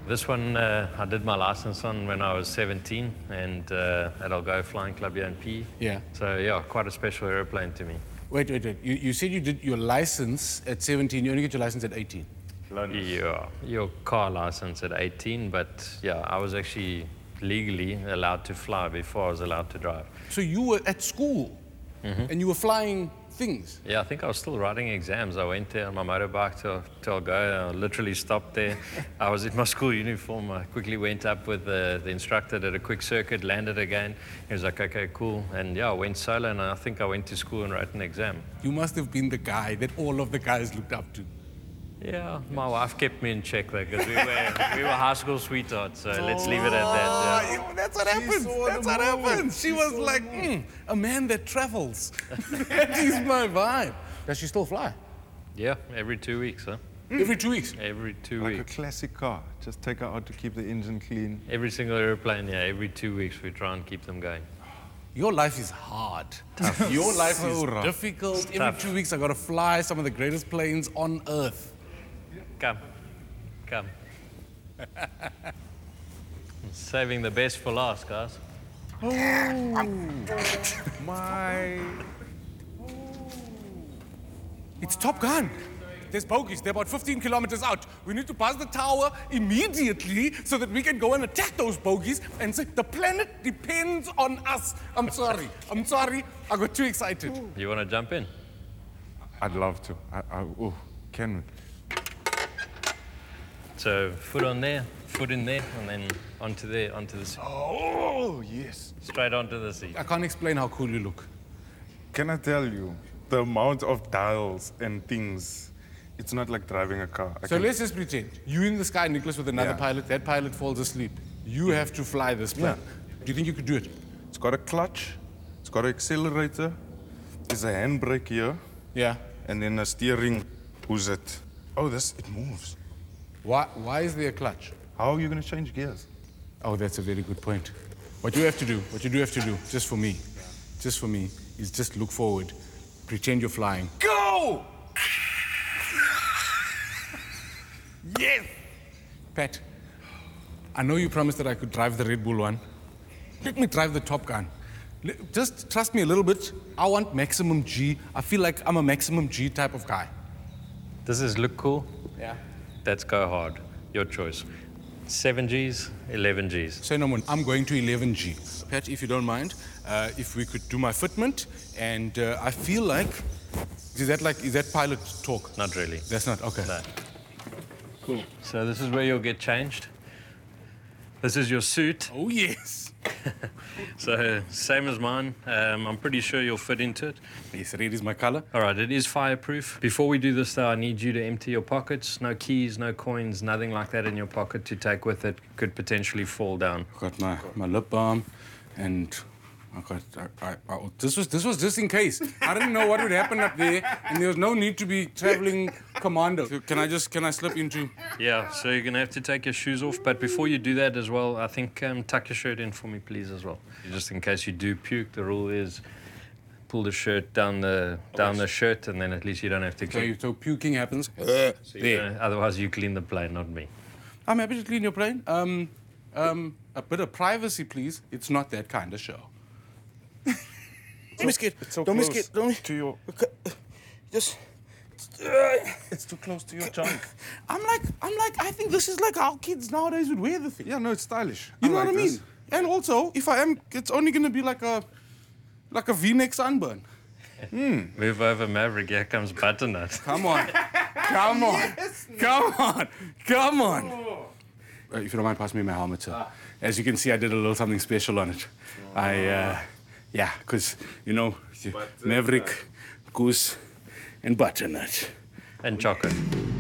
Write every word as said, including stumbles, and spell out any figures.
This one uh, I did my license on when I was seventeen, and uh, at Algoa Flying Club here in P. Yeah. So yeah, quite a special aeroplane to me. Wait, wait, wait. You, you said you did your license at seventeen. You only get your license at eighteen. Yeah, your car license at eighteen, but yeah, I was actually legally allowed to fly before I was allowed to drive. So you were at school, mm-hmm. and you were flying things? Yeah, I think I was still writing exams. I went there on my motorbike to, to Algoa. I literally stopped there. I was in my school uniform. I quickly went up with the, the instructor, did a quick circuit, landed again. He was like, okay, cool. And yeah, I went solo, and I think I went to school and wrote an exam. You must have been the guy that all of the guys looked up to. Yeah, my wife kept me in check though, because we were, we were high school sweethearts, so oh, let's leave it at that. Yeah. That's what happens. That's what happens. She was like, mm, a man that travels. That is my vibe. Does she still fly? Yeah, every two weeks, huh? Mm. Every two weeks? Every two like weeks. Like a classic car. Just take her out to keep the engine clean. Every single airplane, yeah, every two weeks we try and keep them going. Your life is hard. Tough. Your life so is rough. difficult. It's every tough. two weeks I got to fly some of the greatest planes on Earth. Come, come. Saving the best for last, guys. Oh, my. It's Top Gun. There's bogies. They're about fifteen kilometers out. We need to pass the tower immediately so that we can go and attack those bogies and say, the planet depends on us. I'm sorry. I'm sorry. I got too excited. You want to jump in? I'd love to. I, I, oh, can we? So foot on there, foot in there, and then onto there, onto the seat. Oh, yes. Straight onto the seat. I can't explain how cool you look. Can I tell you, the amount of dials and things, it's not like driving a car. I so can... let's just pretend. You in the sky, Nicholas, with another yeah. pilot. That pilot falls asleep. You have to fly this plane. Yeah. Do you think you could do it? It's got a clutch. It's got an accelerator. There's a handbrake here. Yeah. And then a steering. Who's it? Oh, this, it moves. Why, why is there a clutch? How are you going to change gears? Oh, that's a very good point. What you have to do, what you do have to do, just for me, just for me, is just look forward, pretend you're flying. Go! Yes! Pat, I know you promised that I could drive the Red Bull one. Let me drive the Top Gun. Just trust me a little bit. I want maximum G. I feel like I'm a maximum G type of guy. Does this look cool? Yeah. That's go hard. Your choice. Seven Gs, eleven Gs. Say no more. I'm going to eleven G. Pat, if you don't mind, uh, if we could do my fitment, and uh, I feel like, is that like, is that pilot talk? Not really. That's not, okay. No. Cool. So this is where you'll get changed. This is your suit. Oh, yes. So, same as mine. Um, I'm pretty sure you'll fit into it. Yes, red is my color. All right, it is fireproof. Before we do this, though, I need you to empty your pockets. No keys, no coins, nothing like that in your pocket to take with it. Could potentially fall down. I've got my, my lip balm, and I got, I, I, I, this was this was just in case. I didn't know what would happen up there, and there was no need to be traveling commando. So can I just, can I slip into? Yeah, so you're going to have to take your shoes off. But before you do that as well, I think um, tuck your shirt in for me, please, as well. Just in case you do puke, the rule is pull the shirt down the down the shirt, and then at least you don't have to clean. So, so puking happens. Uh, so there. Know, otherwise, you clean the plane, not me. I'm happy to clean your plane. Um, um, a bit of privacy, please. It's not that kind of show. Don't be scared. It's so Don't be close scared. Don't be... to your... Okay. Just... It's too close to your junk. I'm like, I'm like, I think this is like how kids nowadays would wear the thing. Yeah, no, it's stylish. You I know like what I mean? this. And also, if I am, it's only going to be like a, like a V-neck sunburn. Mm. Move over, Maverick. Here comes Butternut. Come on. Come on. Yes, Come on. Come on. Oh. Uh, if you don't mind, pass me my helmet, sir. Ah. As you can see, I did a little something special on it. Oh. I, uh, yeah, because, you know, Maverick, Goose, and Butternut. And chocolate.